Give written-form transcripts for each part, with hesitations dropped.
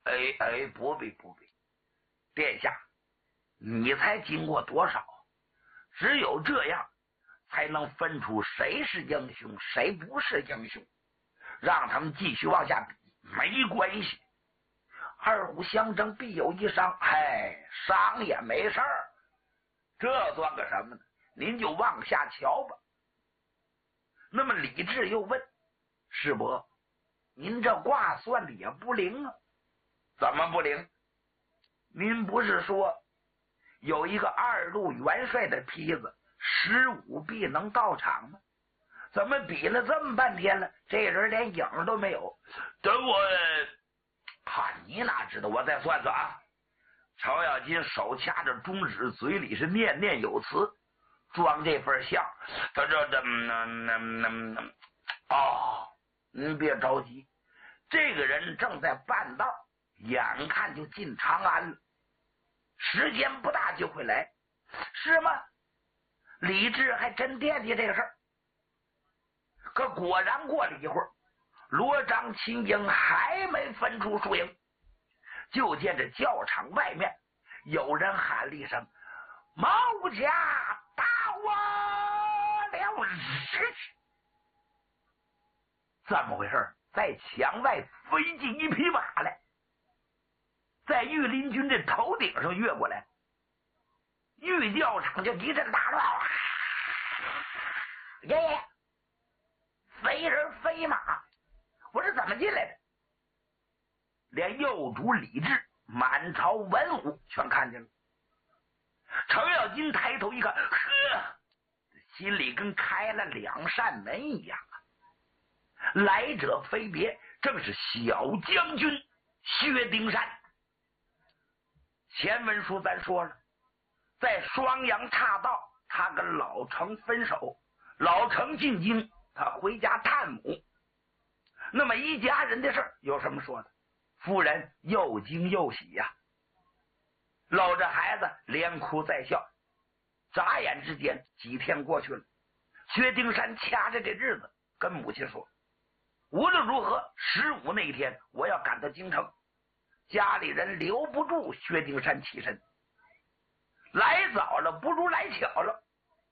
不必，殿下，你才经过多少？只有这样，才能分出谁是英雄，谁不是英雄，让他们继续往下比，没关系。二虎相争，必有一伤，伤也没事儿，这算个什么呢？您就往下瞧吧。那么李治又问：师伯，您这卦算的也不灵啊？怎么不灵？您不是说有一个2路元帅的坯子15必能到场吗？怎么比了这么半天了，这人连影都没有？等我你哪知道？我再算算啊！程咬金手掐着中指，嘴里是念念有词，装这份像。他说：“您别着急，这个人正在半道，眼看就进长安了，时间不大就会来，是吗？”李治还真惦记这个事儿。可果然过了一会儿，罗章、秦英还没分出输赢，就见这教场外面有人喊了一声：“毛家打我了！”怎么回事？在墙外飞进一匹马来，在御林军的头顶上越过来，御教场就一阵大乱。耶！飞人飞马，我是怎么进来的？连右主李治、满朝文武全看见了。程咬金抬头一看，心里跟开了2扇门一样啊！来者非别，正是小将军薛丁山。前文书咱说了，在双阳岔道，他跟老程分手，老程进京，他回家探母。那么一家人的事儿有什么说的？夫人又惊又喜呀，搂着孩子连哭带笑。眨眼之间几天过去了，薛丁山掐着这日子跟母亲说：“无论如何15那一天我要赶到京城。”家里人留不住薛丁山起身，来早了不如来巧了。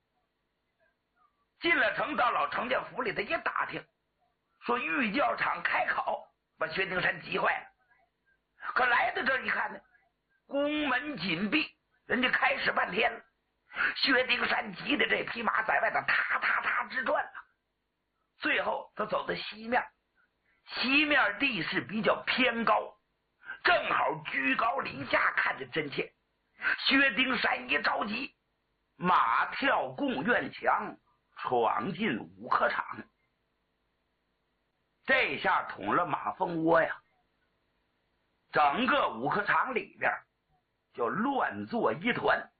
进了城，到老程家府里头一打听，说御教场开考，把薛丁山急坏了。可来到这一看呢，宫门紧闭，人家开始半天了。薛丁山急的这匹马在外头踏踏踏直转了。最后他走到西面，西面地势比较偏高，正好居高临下看着真切。薛丁山一着急，马跳贡院墙，闯进武科场。这下捅了马蜂窝呀！整个武科场里边就乱作一团。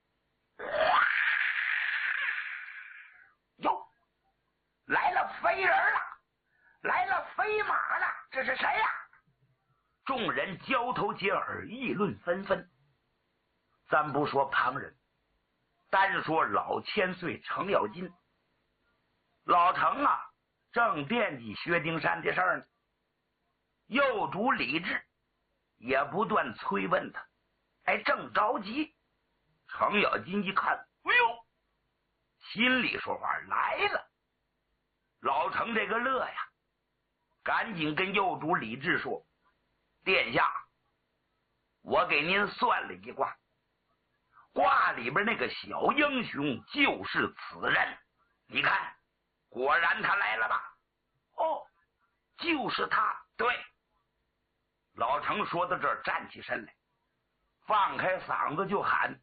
哟，来了飞人了，来了飞马了，这是谁呀？众人交头接耳，议论纷纷。咱不说旁人，单说老千岁程咬金。老程啊，正惦记薛丁山的事儿呢。右主李治也不断催问他，正着急。程咬金一看，哎呦，心里说话来了。老程这个乐呀，赶紧跟右主李治说：“殿下，我给您算了一卦，卦里边那个小英雄就是此人，你看，果然他来了吧？”“哦，就是他。”“对。”老程说到这儿，站起身来，放开嗓子就喊：“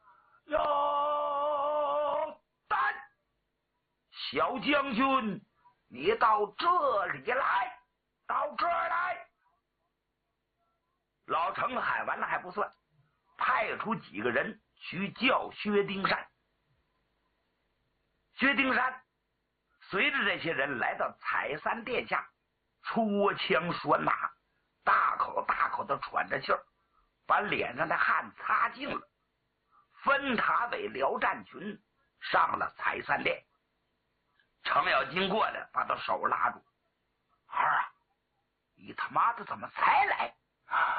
哟，丹，小将军，你到这里来，到这儿来！”老程喊完了还不算，派出几个人去叫薛丁山。薛丁山随着这些人来到采三殿下，出枪拴马，大口大口的喘着气儿，把脸上的汗擦净了，分塔尾辽战群上了采三殿。程咬金过来把他手拉住：“儿啊，你他妈的怎么才来？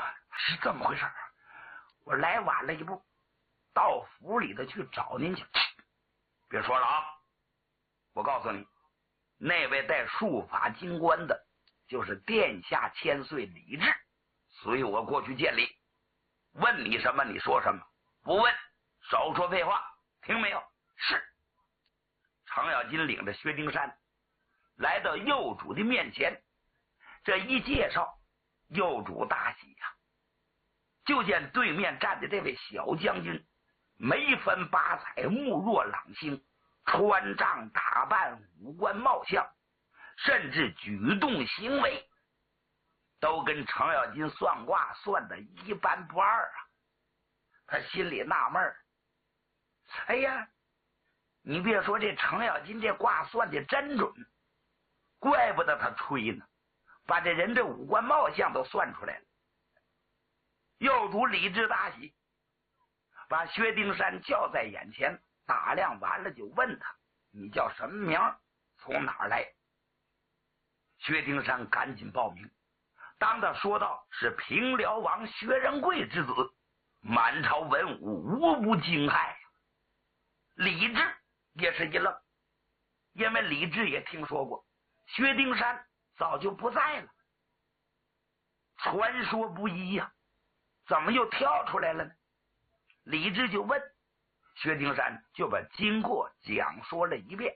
是这么回事，我来晚了一步，到府里头去找您去。别说了啊！我告诉你，那位带束发金冠的，就是殿下千岁李治，随我过去见礼。问你什么你说什么，不问少说废话，听没有？是。程咬金领着薛丁山来到右主的面前，这一介绍，右主大喜呀，就见对面站的这位小将军，眉分八彩，目若朗星，穿帐打扮，五官貌相，甚至举动行为都跟程咬金算卦算的一般不二啊。他心里纳闷，哎呀，你别说，这程咬金这卦算的真准，怪不得他吹呢，把这人的五官貌相都算出来了。右主李治大喜，把薛丁山叫在眼前，打量完了就问他，你叫什么名，从哪儿来？薛丁山赶紧报名。当他说到是平辽王薛仁贵之子，满朝文武无不惊骇。李治也是一愣，因为李治也听说过薛丁山早就不在了，传说不一呀，怎么又跳出来了呢？李治就问，薛丁山就把经过讲说了一遍。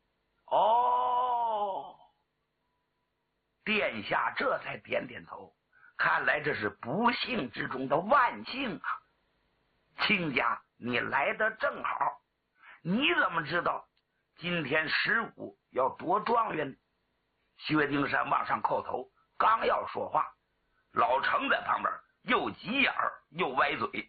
哦，殿下这才点点头，看来这是不幸之中的万幸啊！亲家，你来得正好，你怎么知道今天15要夺状元呢？薛丁山往上叩头，刚要说话，老程在旁边又急眼又歪嘴，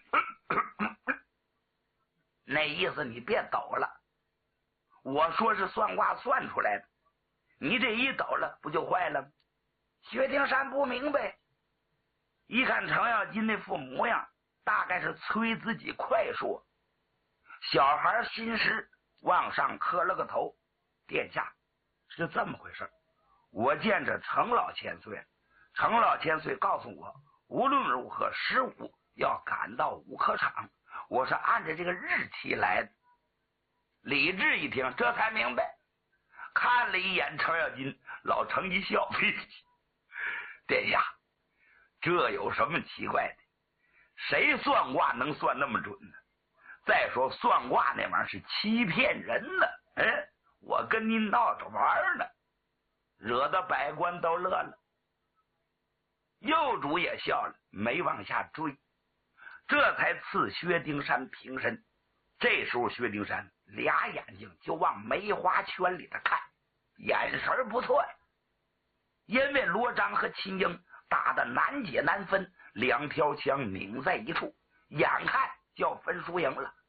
那意思你别抖了，我说是算卦算出来的，你这一抖了不就坏了吗？薛丁山不明白，一看程咬金那副模样，大概是催自己快说。小孩心实，往上磕了个头，殿下，是这么回事，我见着程老千岁，程老千岁告诉我，无论如何15要赶到武科场，我是按着这个日期来的。李治一听这才明白，看了一眼程咬金，老程一笑，殿下，这有什么奇怪的？谁算卦能算那么准呢？再说算卦那玩意儿是欺骗人的，我跟您闹着玩呢，惹得百官都乐了。右主也笑了，没往下追，这才赐薛丁山平身。这时候薛丁山俩眼睛就往梅花圈里头看，眼神不错呀。因为罗章和秦英打得难解难分，两条枪拧在一处，眼看就要分输赢了。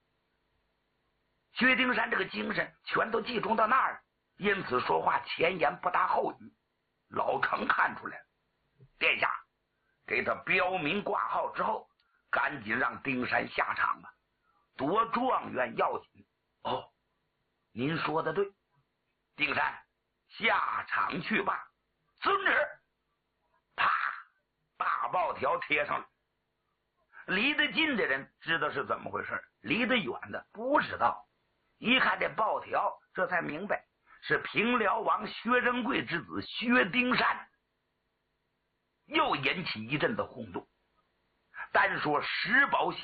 薛丁山这个精神全都集中到那儿，因此说话前言不搭后语。老程看出来了，殿下给他标明挂号之后，赶紧让丁山下场吧，夺状元要紧。哦，您说的对，丁山下场去吧，遵旨。啪，大报条贴上了。离得近的人知道是怎么回事，离得远的不知道。一看这报条，这才明白是平辽王薛仁贵之子薛丁山，又引起一阵的轰动。单说石宝